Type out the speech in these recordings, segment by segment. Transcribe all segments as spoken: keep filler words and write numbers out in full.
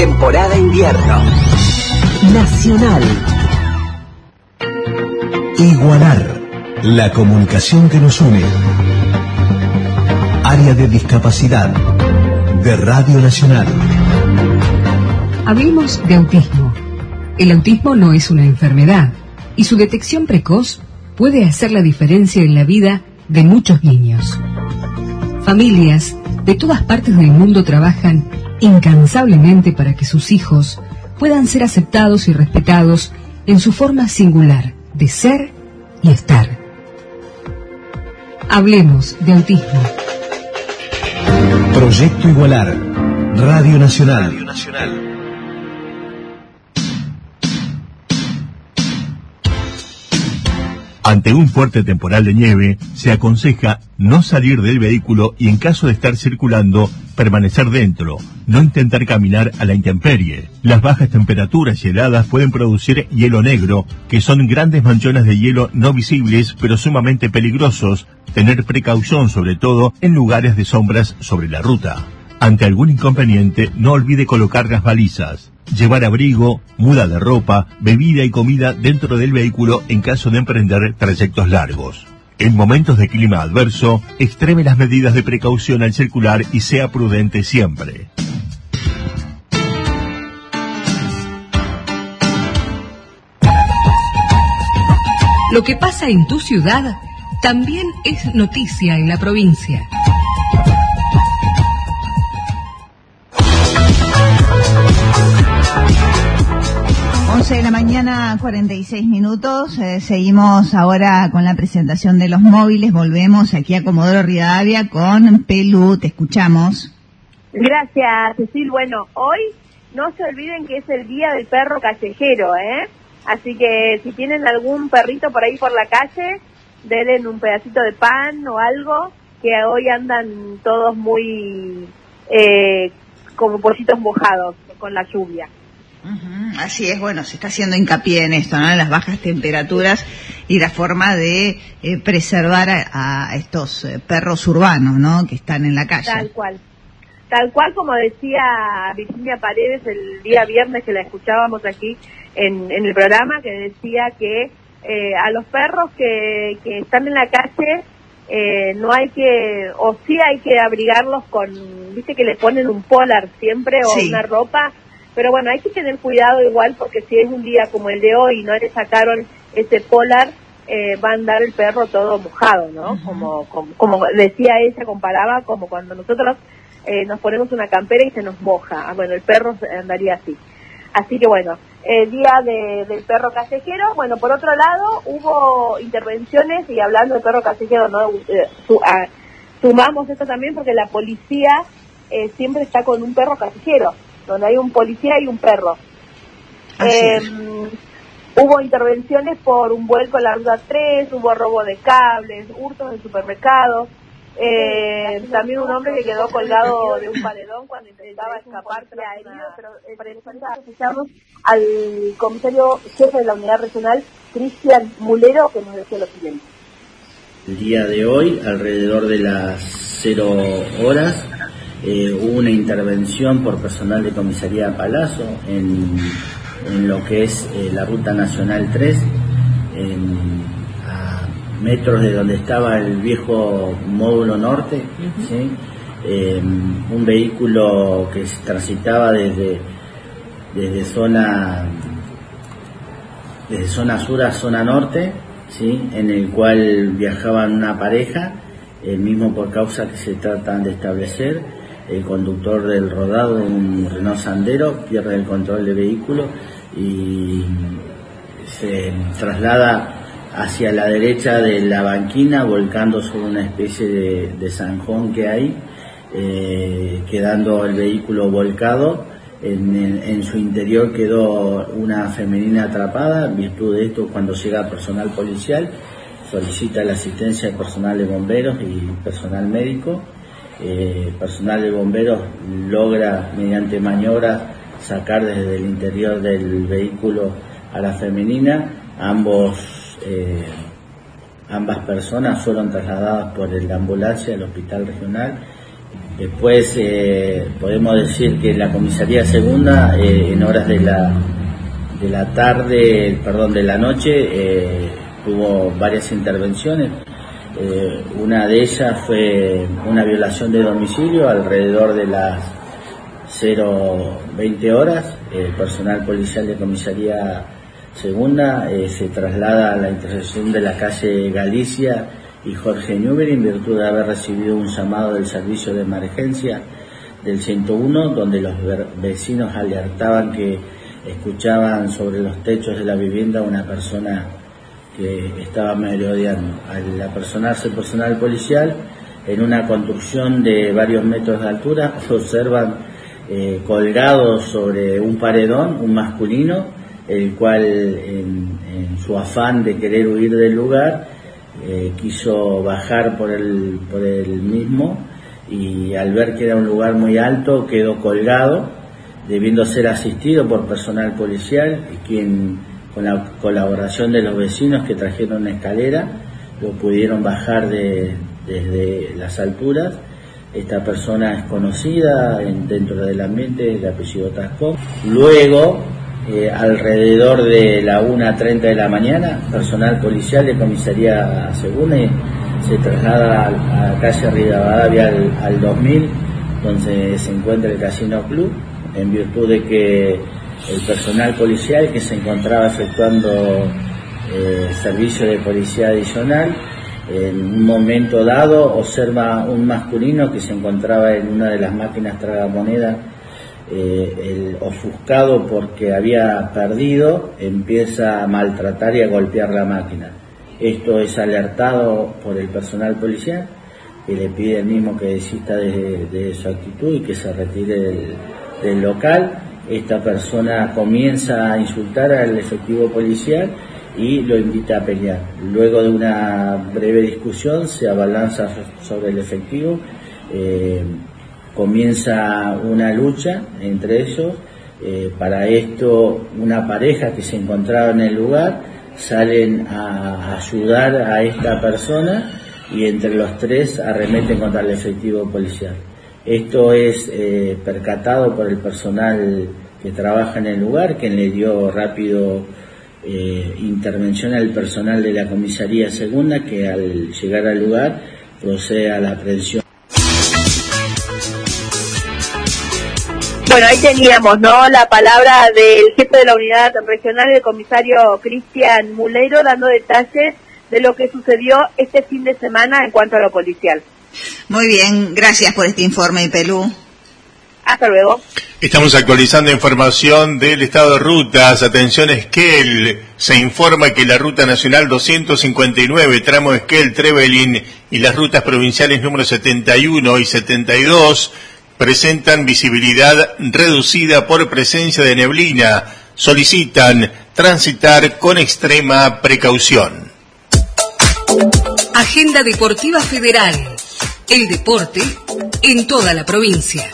temporada invierno. Nacional. Igualar. La comunicación que nos une. Área de discapacidad de Radio Nacional. Hablemos de autismo. El autismo no es una enfermedad y su detección precoz puede hacer la diferencia en la vida de muchos niños. Familias de todas partes del mundo trabajan incansablemente para que sus hijos puedan ser aceptados y respetados en su forma singular de ser y estar. Hablemos de autismo. Proyecto Igualar. Radio Nacional. Radio Nacional. Ante un fuerte temporal de nieve, se aconseja no salir del vehículo y en caso de estar circulando, permanecer dentro, no intentar caminar a la intemperie. Las bajas temperaturas y heladas pueden producir hielo negro, que son grandes manchones de hielo no visibles pero sumamente peligrosos. Tener precaución sobre todo en lugares de sombras sobre la ruta. Ante algún inconveniente, no olvide colocar las balizas. Llevar abrigo, muda de ropa, bebida y comida dentro del vehículo en caso de emprender trayectos largos. En momentos de clima adverso, extreme las medidas de precaución al circular y sea prudente siempre. Lo que pasa en tu ciudad también es noticia en la provincia. once de la mañana, cuarenta y seis minutos. Eh, seguimos ahora con la presentación de los móviles. Volvemos aquí a Comodoro Rivadavia con Pelu. Te escuchamos. Gracias, Cecil. Bueno, hoy no se olviden que es el día del perro callejero, ¿eh? Así que si tienen algún perrito por ahí por la calle, denle un pedacito de pan o algo, que hoy andan todos muy eh, como pollitos mojados con la lluvia. Uh-huh, así es, bueno, se está haciendo hincapié en esto, ¿no? En las bajas temperaturas y la forma de eh, preservar a, a estos eh, perros urbanos, ¿no? Que están en la calle. Tal cual. Tal cual como decía Virginia Paredes el día viernes que la escuchábamos aquí en, en el programa, que decía que eh, a los perros que, que están en la calle eh, no hay que, o sí hay que abrigarlos con, viste que le ponen un polar siempre o sí. Una ropa. Pero bueno, hay que tener cuidado igual porque si es un día como el de hoy y no le sacaron ese polar, eh, va a andar el perro todo mojado, ¿no? Uh-huh. Como, como como decía ella, comparaba como cuando nosotros eh, nos ponemos una campera y se nos moja. Ah, bueno, el perro andaría así. Así que bueno, el día de, del perro callejero. Bueno, por otro lado, hubo intervenciones y hablando del perro callejero, ¿no? Eh, su, ah, sumamos esto también porque la policía eh, siempre está con un perro callejero, donde hay un policía y un perro. Eh, hubo intervenciones por un vuelco en la ruta tres, hubo robo de cables, hurtos en supermercados, eh, también un hombre que quedó colgado de un paredón cuando intentaba escapar tras herido, pero escuchamos al comisario jefe de la unidad regional, Cristian Mulero, que nos decía lo siguiente. El día de hoy, alrededor de las cero horas, Eh, hubo una intervención por personal de comisaría Palazzo en, en lo que es eh, la ruta nacional tres, en, a metros de donde estaba el viejo módulo norte, uh-huh. ¿Sí? Eh, un vehículo que transitaba desde desde zona desde zona sur a zona norte, ¿sí? En el cual viajaban una pareja, el mismo por causa que se tratan de establecer. El conductor del rodado de un Renault Sandero pierde el control del vehículo y se traslada hacia la derecha de la banquina, volcando sobre una especie de, de zanjón que hay, eh, quedando el vehículo volcado. En, en, en su interior quedó una femenina atrapada. En virtud de esto, cuando llega personal policial, solicita la asistencia de personal de bomberos y personal médico. Eh, personal de bomberos logra mediante maniobras sacar desde el interior del vehículo a la femenina. Ambos eh, ambas personas fueron trasladadas por la ambulancia al hospital regional Después eh, podemos decir que la comisaría segunda, eh, en horas de la de la tarde, perdón, de la noche, eh, tuvo varias intervenciones. Eh, una de ellas fue una violación de domicilio alrededor de las cero veinte horas. El personal policial de comisaría segunda eh, se traslada a la intersección de la calle Galicia y Jorge Newbery en virtud de haber recibido un llamado del servicio de emergencia del ciento uno, donde los vecinos alertaban que escuchaban sobre los techos de la vivienda una persona que estaba merodeando. Al apersonarse el personal policial, en una construcción de varios metros de altura, observan eh, colgado sobre un paredón un masculino, el cual en, en su afán de querer huir del lugar, eh, quiso bajar por el, por el mismo, y al ver que era un lugar muy alto quedó colgado, debiendo ser asistido por personal policial, y quien, con la colaboración de los vecinos que trajeron una escalera, lo pudieron bajar de, desde las alturas. Esta persona es conocida en, dentro del ambiente, de apellido Tascón. Luego, eh, alrededor de la una treinta de la mañana, personal policial de comisaría segunda se traslada a, a calle Rivadavia al, al dos mil, donde se encuentra el Casino Club, en virtud de que el personal policial que se encontraba efectuando eh, servicio de policía adicional, en un momento dado observa un masculino que se encontraba en una de las máquinas tragamonedas, eh, el ofuscado porque había perdido, empieza a maltratar y a golpear la máquina. Esto es alertado por el personal policial, que le pide el mismo que desista de, de su actitud y que se retire del, del local. Esta persona comienza a insultar al efectivo policial y lo invita a pelear. Luego de una breve discusión se abalanza sobre el efectivo, eh, comienza una lucha entre ellos. Eh, para esto, una pareja que se encontraba en el lugar salen a ayudar a esta persona y entre los tres arremeten contra el efectivo policial. Esto es eh, percatado por el personal que trabaja en el lugar, quien le dio rápido eh, intervención al personal de la comisaría segunda, que al llegar al lugar procede a la aprehensión. Bueno, ahí teníamos, ¿no?, la palabra del jefe de la unidad regional, el comisario Cristian Muleiro, dando detalles de lo que sucedió este fin de semana en cuanto a lo policial. Muy bien, gracias por este informe, Pelú. Hasta luego. Estamos actualizando información del estado de rutas. Atención, Esquel. Se informa que la ruta nacional doscientos cincuenta y nueve, tramo Esquel-Trevelin, y las rutas provinciales número setenta y uno y setenta y dos presentan visibilidad reducida por presencia de neblina. Solicitan transitar con extrema precaución. Agenda Deportiva Federal. El deporte en toda la provincia.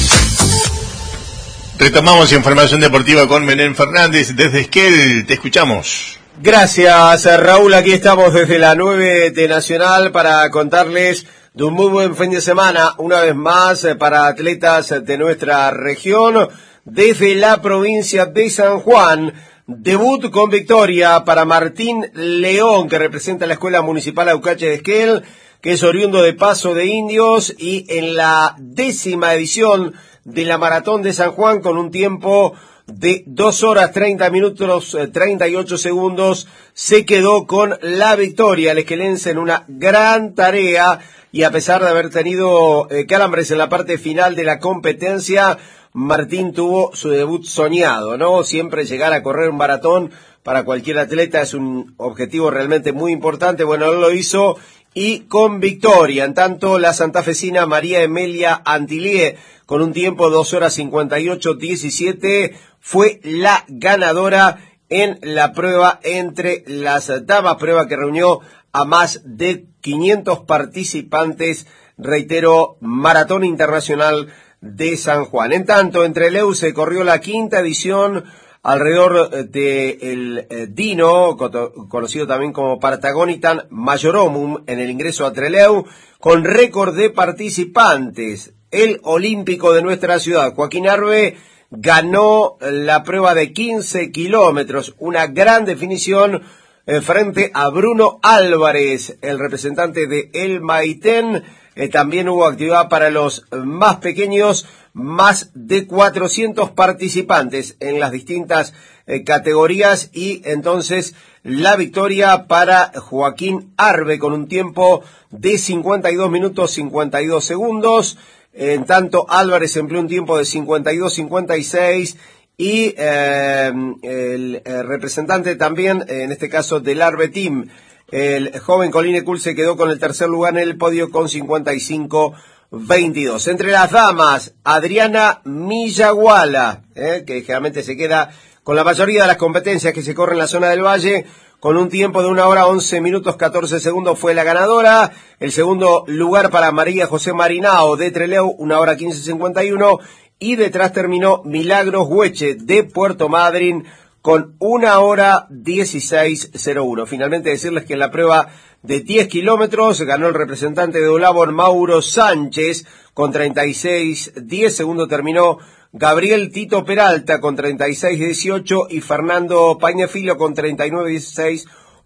Retomamos información deportiva con Belén Fernández desde Esquel. Te escuchamos. Gracias, Raúl. Aquí estamos desde la nueve T Nacional para contarles de un muy buen fin de semana, una vez más, para atletas de nuestra región, desde la provincia de San Juan. Debut con victoria para Martín León, que representa la Escuela Municipal Aucache de Esquel, que es oriundo de Paso de Indios, y en la décima edición de la Maratón de San Juan, con un tiempo de dos horas treinta minutos treinta y ocho segundos, se quedó con la victoria. El esquelense en una gran tarea, y a pesar de haber tenido eh, calambres en la parte final de la competencia, Martín tuvo su debut soñado, ¿no? Siempre llegar a correr un maratón para cualquier atleta es un objetivo realmente muy importante. Bueno, él lo hizo y con victoria. En tanto, la santafesina María Emelia Antilié, con un tiempo de dos horas cincuenta y ocho diecisiete, fue la ganadora en la prueba entre las damas, prueba que reunió a más de quinientos participantes, reitero, Maratón Internacional de San Juan. En tanto, entre Leu se corrió la quinta edición alrededor del de Dino, conocido también como Patagonitan Majoromum, en el ingreso a Trelew, con récord de participantes. El olímpico de nuestra ciudad, Joaquín Arbe, ganó la prueba de quince kilómetros, una gran definición eh, frente a Bruno Álvarez, el representante de El Maitén. Eh, también hubo actividad para los más pequeños, más de cuatrocientos participantes en las distintas eh, categorías, y entonces la victoria para Joaquín Arbe con un tiempo de cincuenta y dos minutos cincuenta y dos segundos. En tanto, Álvarez empleó un tiempo de cincuenta y dos cincuenta y seis y eh, el, el representante también, en este caso del Arbe Team, el joven Coline Kuhl, se quedó con el tercer lugar en el podio con cincuenta y cinco veintidós. Entre las damas, Adriana Millaguala, eh, que generalmente se queda con la mayoría de las competencias que se corren en la zona del Valle, con un tiempo de una hora once minutos catorce segundos fue la ganadora. El segundo lugar para María José Marinao de Trelew, una hora quince cincuenta y uno, y detrás terminó Milagros Hueche de Puerto Madryn con una hora dieciséis cero uno. Finalmente decirles que en la prueba de diez kilómetros ganó el representante de Olabor, Mauro Sánchez, con treinta y seis diez. Segundo terminó Gabriel Tito Peralta con treinta y seis dieciocho, y Fernando Pañafilo con treinta y nueve dieciséis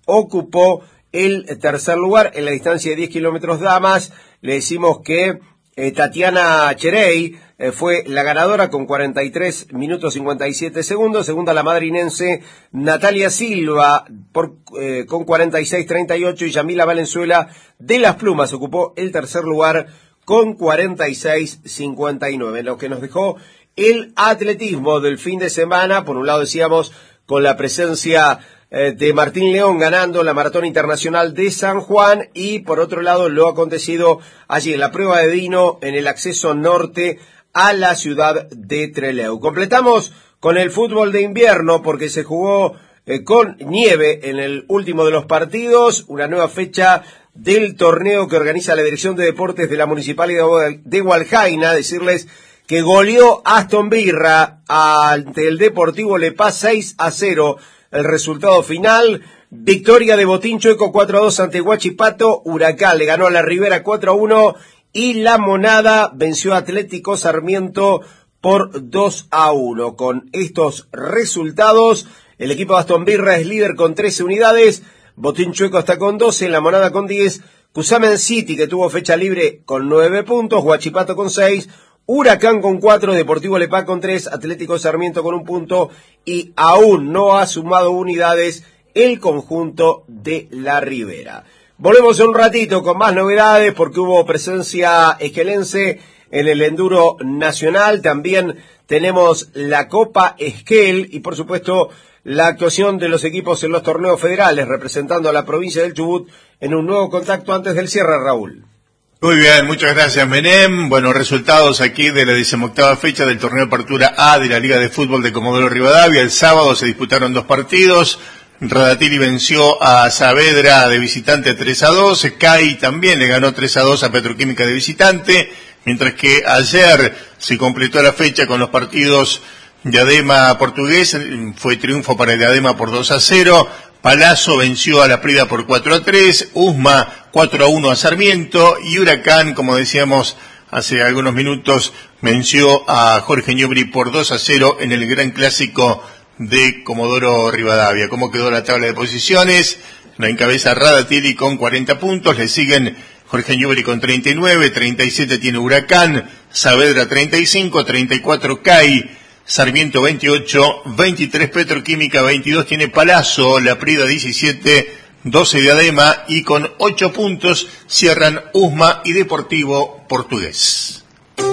ocupó el tercer lugar. En la distancia de diez kilómetros damas, le decimos que eh, Tatiana Cherey eh, fue la ganadora con cuarenta y tres minutos cincuenta y siete segundos. Segunda la madrinense Natalia Silva por, eh, con cuarenta y seis treinta y ocho, y Yamila Valenzuela de Las Plumas ocupó el tercer lugar con cuarenta y seis cincuenta y nueve. Lo que nos dejó el atletismo del fin de semana, por un lado decíamos con la presencia eh, de Martín León ganando la Maratón Internacional de San Juan, y por otro lado lo acontecido allí en la prueba de Dino en el acceso norte a la ciudad de Trelew. Completamos con el fútbol de invierno porque se jugó eh, con nieve en el último de los partidos, una nueva fecha del torneo que organiza la Dirección de Deportes de la Municipalidad de Hualjaina. Decirles que goleó Aston Villa ante el Deportivo Lepá seis a cero. El resultado final, victoria de Botín Chueco cuatro a dos ante Huachipato. Huracán le ganó a la Ribera cuatro a uno, y La Monada venció a Atlético Sarmiento por dos a uno. Con estos resultados, el equipo de Aston Villa es líder con trece unidades, Botín Chueco está con doce, La Monada con diez, Cusamen City, que tuvo fecha libre, con nueve puntos, Huachipato con seis, Huracán con cuatro, Deportivo Lepá con tres, Atlético Sarmiento con un punto, y aún no ha sumado unidades el conjunto de La Ribera. Volvemos un ratito con más novedades porque hubo presencia esquelense en el Enduro Nacional. También tenemos la Copa Esquel y por supuesto la actuación de los equipos en los torneos federales representando a la provincia del Chubut en un nuevo contacto antes del cierre, Raúl. Muy bien, muchas gracias, Menem. Buenos resultados aquí de la decimoctava fecha del torneo Apertura A de la Liga de Fútbol de Comodoro Rivadavia. El sábado se disputaron dos partidos. Radatili venció a Saavedra de visitante tres a dos. C A I también le ganó tres a dos a Petroquímica de visitante. Mientras que ayer se completó la fecha con los partidos de Adema Portugués. Fue triunfo para el Adema por dos a cero. Palazzo venció a La Prida por cuatro a tres, Usma cuatro a uno a Sarmiento, y Huracán, como decíamos hace algunos minutos, venció a Jorge Ñubri por dos a cero en el Gran Clásico de Comodoro Rivadavia. ¿Cómo quedó la tabla de posiciones? La encabeza Radatili con cuarenta puntos, le siguen Jorge Ñubri con treinta y nueve, treinta y siete tiene Huracán, Saavedra treinta y cinco, treinta y cuatro C A I, Sarmiento veintiocho, veintitrés Petroquímica, veintidós tiene Palazzo, La Prida diecisiete, doce de Adema, y con ocho puntos cierran Usma y Deportivo Portugués.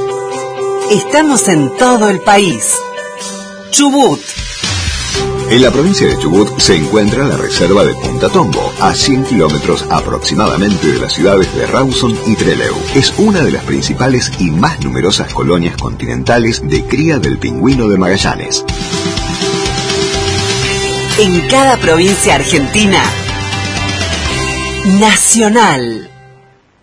Estamos en todo el país. Chubut. En la provincia de Chubut se encuentra la reserva de Punta Tombo, a cien kilómetros aproximadamente de las ciudades de Rawson y Trelew. Es una de las principales y más numerosas colonias continentales de cría del pingüino de Magallanes. En cada provincia argentina, Nacional.